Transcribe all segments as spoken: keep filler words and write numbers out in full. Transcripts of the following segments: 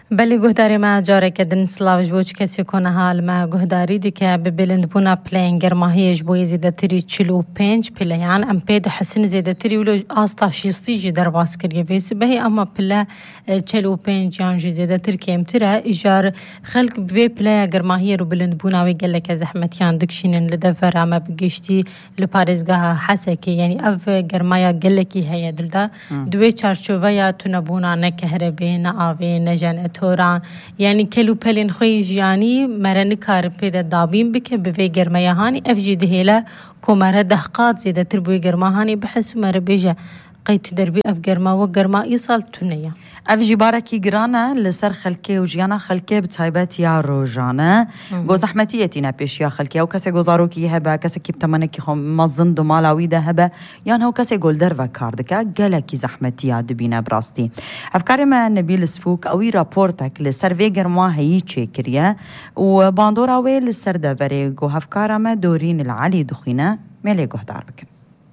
بلی گهداری ما جاره که دن سلاوش بوچ کسی کنه حال ما گهداری دی که ببلند بونا پلین گرماهیش بوی زیده تری چلو پنج پلیان ام پید حسن زیده تری ولو آستا شیستی جی در باس کریه بیسی بهی اما پلا چلو پنج یان جی زیده تر کم تره ایجار خلق بی پلا گرماهی رو بلند بونا وی گله که زحمتیان دکشینن لدفر اما بگشتی لپارزگاه حسکی یعنی اف گرمایا گله کی هیا دلدا دوی چارچوبه یا تنبونا نکهربه نآوه نجن توران یعنی کلو پلین خوی جیانی مرن کار پیدا دابین بکه به گرمای هانی افجی دهیلا کمره دهقات زیده تر بوی گرماهانی بحث مره بیجه قیت دربی اف گرما و گرما ایصال تونیه اف جبارکی گرانه لسر خلکه و جیانا خلکه بتایبت یا روزانه گو زحمتیتی نپیش یا خلکه او کسی گزارو کی هبه کسی کی بتمنه کی خو مزن دو مالاوی ده هبه یا نه کسی گلدر و کاردکه گله کی زحمتیا دبینه براستی افکار ما نبیل سفوک اوی راپورتک لسر وی گرما هی چیکریه و باندورا وی لسر دبره گو افکار ما دورین العلی دخینه ملی گهدار بکن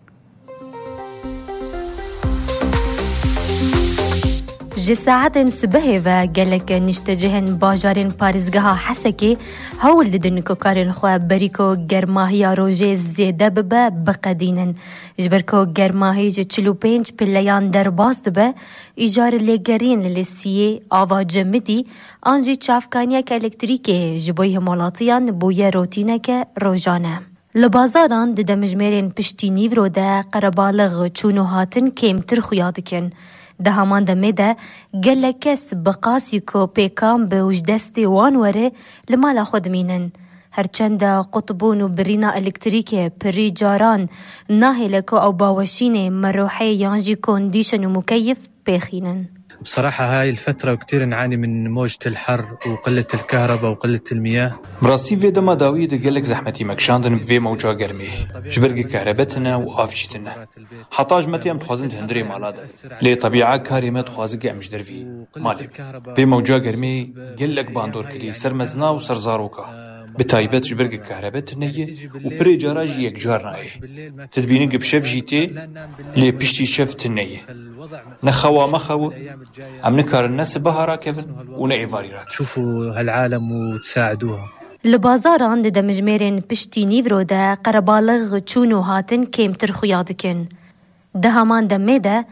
جساعات سبهه و گلک نشتجهن باجارن پارزگاه حسکی هول ددن کوکارن خو بریکو گرماهی روزه زیده ببه بقدینن جبرکو گرماهی ج چلو پنج پلیان در باز دبه ایجار لگرین لسیه آوا جمدی آنجی چافکانیا که الکتریکه جبوی همالاتیان بوی روتینه که روزانه لبازاران دده مجمرین پشتی نیورو ده قربالغ چونو هاتن کم تر خویادکن ده همان دمه ده گله کس بقاسی کو پیکام به وجدستی وانوره لمالا خود مینن هرچند قطبون و برینا الکتریکه پری جاران ناهلکو او باوشین مروحي يانجي كونديشن ومكيف بيخينن. بصراحة هاي الفترة كتير نعاني من موجة الحر وقلة الكهرباء وقلة المياه. براسي في دما داوي دقلك زحمتي مكشاندن في موجة قرمي جبرق كهربتنا وآفشتنا حطاج متيام تخوزن تهندري مالادا لي طبيعة كاريمة تخوازق مش درفي مالك في موجة قرمي قلك باندور كلي سرمزنا وسرزاروكا بتايبت جبرق كهربتنا وبري جاراجي يك جارناي تدبينك بشف جيتي لي بشتي شف تنية نخوا مخو عم نكار الناس بهارا كيفن ونعيفاري راك شوفوا هالعالم وتساعدوها لبازاران ده مجمرين بشتي نيفرو ده قربالغ چونو هاتن كيم ترخيادكن ده همان دمه ده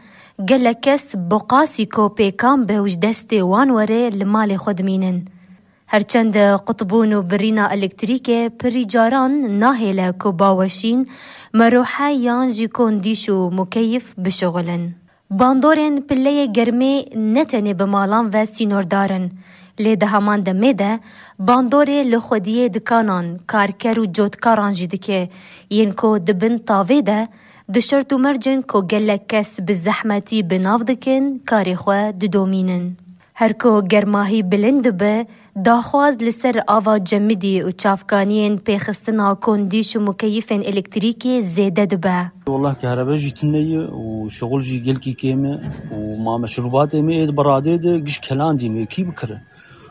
گلکس بقاسی کو پیکام به وجدستی وانوره لمال خود مینن هرچند قطبون و برینا الکتریکه پری جاران ناهله کو باوشین مروحه یانجی کندیشو مکیف بشغلن باندورن پله گرمه نتنه بمالان و سینور دارن لی ده همان دمه ده باندوره لخودیه دکانان کارکر و جودکاران جیدکه ین کو دبن تاوه ده دشرت و مرجن کو گلک کس بزحمتی بناف دکن کاری خواه ددومینن هر کو گرماهی بلند به داخواز لسر آوا جمدی و چافکانین پیخستنا کندیش و مکیفن الکتریکی زیده دبه والله كهرباء جيتني وشغل جي قلكي كيمه وما مشروبات مي براده ده قش كلان دي مي كي بكره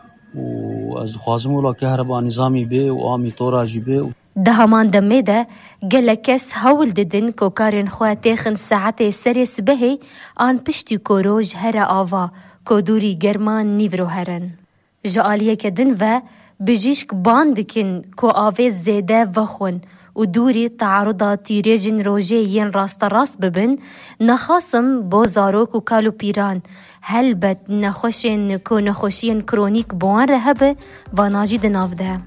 واز خوازم ولا كهرباء نظامي بي وامي طوراجي بي ده همان دمه ده گلکس هول ددن کو کارن خو تخن ساعت سر صبح آن پشتی کوروج هر آوا کو دوری گرمان نیورو هرن جالیه کدن و بجیشک باندکن کو آوه زیده وخون و دوری تعرضاتی رجن روژه ین راست راست ببن نخاسم بو زاروک و کالو پیران هلبت نخوشین کو نخوشین کرونیک بوان رهبه و ناجی دناف ده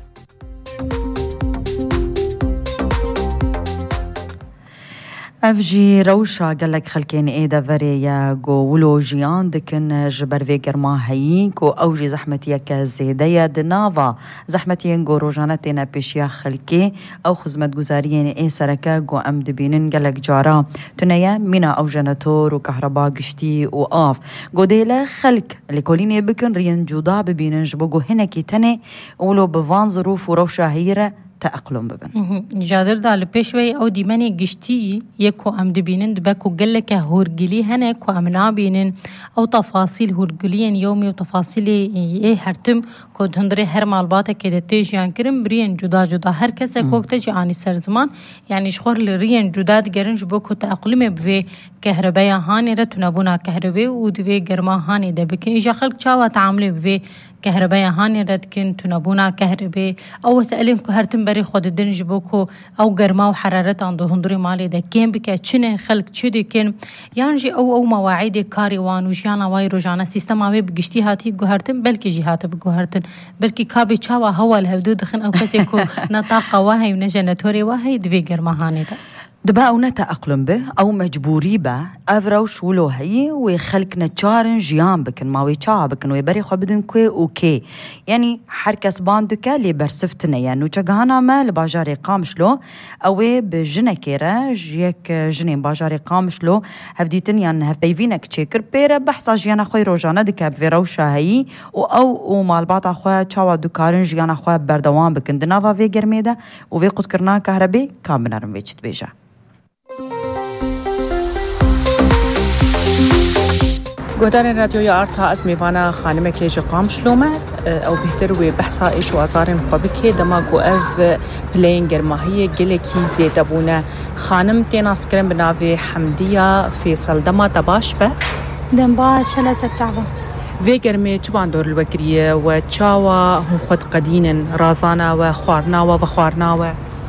افجي روشا قالك خلكين ايدا فريا قو ولو جيان دكن جبر في قرماهيين كو اوجي زحمتيا كزيديا دنافا زحمتيا قو روجانتنا بيشيا خلكي او خزمت گزاريين اي سركا قو ام دبينن قالك جارا تنيا منا او جنتور وكهرباء قشتي وآف قو ديلا خلق لكولين بكن ريان جودا ببينن جبو قو هنكي تني ولو بفان ظروف وروشا هيرا تأقلم ببن جادر دا لپیشوی او دیمانی گشتی یکو ام دبینن دبکو گلک هورگلی هنک و ام نابینن او تفاصیل هورگلین یومی و تفاصیل ای هرتم که هندره هر مالباتا که ده جیان کرن برین جدا جدا هر کسی کوکتا جانی سر زمان یعنی شخور لرین جدا دگرن جبو که تأقلم بوی كهرباء هاني رتنا بنا كهرباء ودوي گرما هاني ده بكن إجا خلق چاوا تعامل بوي كهرباء هاني رتكن تنبونا كهرباء أو سألين كو هرتن بري خود الدن جبوكو أو گرما وحرارة عنده هندوري مالي ده كين بكا چنه خلق چده كن يانجي أو أو مواعيد كاري وان وجيانا واي روجانا سيستما وي بگشتي هاتي گو هرتن بلكي جي هات بگو هرتن بلكي كابي چاوا هوا الهودو دخن أو كسي كو نطاقة واهي ونجنتوري واهي دوي گرما هاني ده دبا أو نتأقلم به أو مجبوري به أفروش ولو هي ويخلقنا تشارن جيان بكن ما ويشا بكن ويبري خو بدن كوي أوكي يعني حركس باندوكا اللي برسفتنا يعني وجهانا ما لباجاري قامشلو أو بجنة كيرا جيك جنين باجاري قامشلو هفديتن يعني هف بيفينك تشيكر بيرا بحصا جيانا خوي روجانا دكا بفروشا هي أو ومال بعض أخويا تشاوا دوكارن جيانا أخويا بردوان بكن دنافا في جرميدا وفي قد كرنا كهربي كامبنا رمبيتش تبيجا گودار رادیوی آرتا از میوانه خانم کیج قام شلومه او بهتر و بحثا ایش و ازارن خوابی که دما گو اف پلین گرماهی گله کی زیده بونه خانم تیناس کرن بناوی حمدیه فیصل دما تباش به دم باش هلا سرچعبه وی گرمی چوبان دور الوکریه و چاوا هم خود قدینن رازانا و خوارناوا و خوارناوا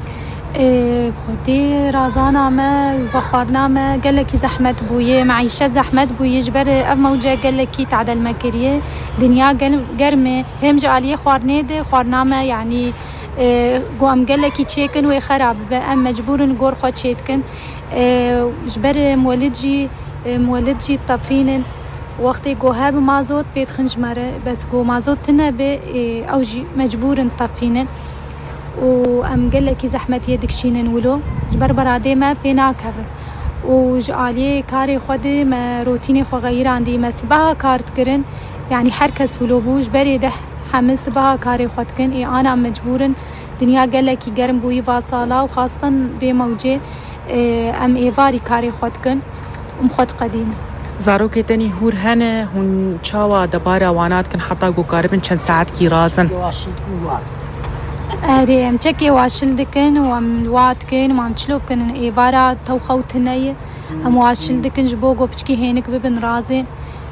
بخودي رازانا ما وفخرنا ما قال لك زحمة بويه معيشة زحمة بويه جبر أف موجة قال لك تعدل مكرية دنيا قرمة هم جالية خوارنيد خوارنا ما يعني قوام قال لك تشيكن ويخرب أم مجبور نقول خود شيتكن جبر مولدجي مولدجي طفينن وقتی گوها به مازوت بيت خنج مرة بس گو مازوت تنبه أوجي مجبور نطفينن وأم قال لك زحمة يدك شينن ولو جبر برادي ما بيناكر وجعلي كاري خدي ما روتيني خو غير عندي ما سبها كارت كرن يعني حركس ولو بوج بري ده حمس بها كاري خد كن إيه أنا مجبورن دنيا قال لك يقرن بوي فاصالة وخاصة بموجة أم إيفاري كاري خد كن ومخد قديمة زاروكي تاني هور هنه هون چاوا دبارا وانات كن حتى قو قاربن چند ساعت كي رازن أري أم تشكي واشل دكن وأم الواد كن وأم تشلوب كن إيفارا توخوت هناي أم واشل دكن جبوجو بتشكي هينك ببن رازين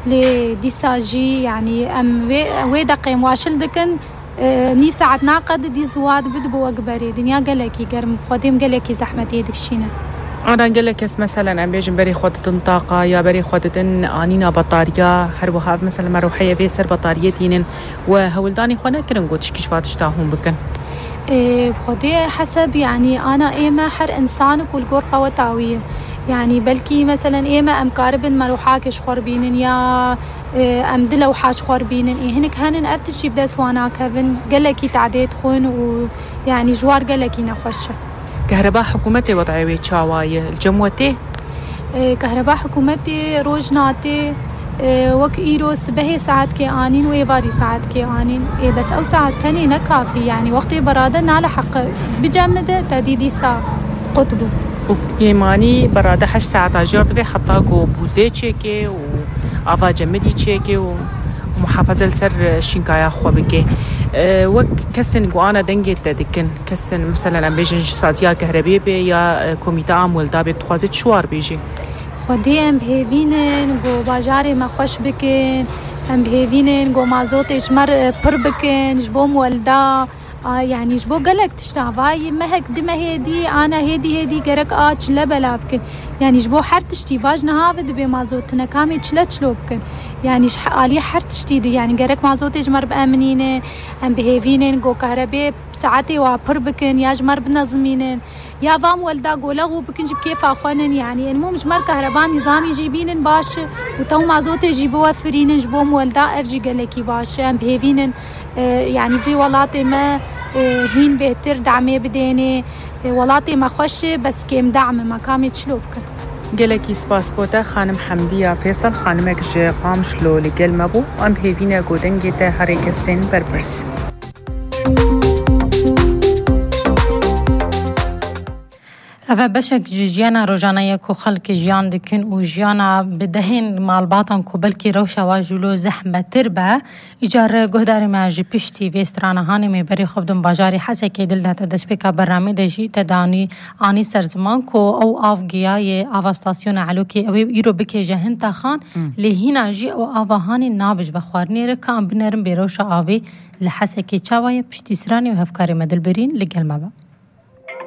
لدي ساجي يعني أم وي وي دقيم واشل دكن اه ني ساعة ناقد دي زواد بدبو أكبري دنيا قالكي قرم خديم قالكي زحمة يدك شينا أنا أقول لك مثلا أم بيجن بري خودتن طاقة يا بري خودتن آنينا بطارية هر وهاف مثلا مروحية في سر بطاريتين وهولداني خونا كرن قد شكش فاتش تاهم بكن إيه بخدي حسب يعني أنا إيما حر إنسان كل قرقة وتاوية يعني بلكي مثلا إيما أم كاربن مروحاكش خوربينن يا إيه أم دلو حاش خوربينن إيه هنك هنن أرتشي بدس وانا كفن قلكي تعديت خون ويعني جوار قلكي نخوشه كهرباء حكومتي وضعي تشاواي الجموتي إيه كهرباء حكومتي روجناتي إيه وك إيرو سبه ساعات كي آنين ويفاري ساعات كي آنين إيه بس أو ساعات تاني نكافي يعني وقتي برادة نال حق بجمدة تديدي ساعة قطبو وكيماني برادة حش ساعات عجرد في حطاقو بوزي تشيكي وآفا جمدي تشيكي ومحافظة لسر شنكايا خوابكي أه وك كسن قوانا دنجي تدكن كسن مثلا أم بيجن ساتيا كهربية بي يا كوميتا عام ولدا بتخوازت شوار بيجي خدي أم بهيفينن قو باجاري ما خوش بكن أم بهيفينن قو مازوت إجمر پر بكن جبوم ولدا آه يعني جبو قلق تشتعفاي ما هك دم هيدي أنا هيدي هيدي قرق آه چلا بلا بكن يعني جبو حر تشتي فاجنا هافد بمازوتنا كامي چلا چلو بكن يعني آلية حر تشتي دي يعني قرق مازوت إجمر بأمنين أم بهيفينن قو كهربي بساعتي وابر بكن يا جمر بنظمينن يا فام ولدا قولغو بكن جب كيف أخوانن يعني المهم جمر كهربان نظامي جيبينن باش وتو مازوت يجيبوا فرينن جبوم ولدا أفجي قلقي باش أم بهيفينن يعني في ولاتي ما هين بهتر دعمي بديني ولاتي ما خوش بس كيم دعم ما كامي تشلوب كن قلقي سباسبوتا خانم حمدية فيصل خانمك جي قام شلو لقل مبو أم بهيفينا قودن جيتا هاريك السن بربرس أفا بشك جيانا روجانا يكو خلق جيان دكن وجيانا بدهين مالباطن كو بلكي روشا واجولو زحمة تربا إجار قهداري ما جي بشتي ويسترانا هاني مباري خبدن باجاري حسا كي دلتا تدس بكا برامي دجي تداني آني سرزمان كو أو آف جياي آفا ستاسيون علوكي أو يرو بكي جهن تاخان لهنا جي أو آفا هاني نابج بخوارني ركام بنرم بروشا آوي لحسا كي چاوايا بشتي سراني وهفكاري مدل برين لقل مبا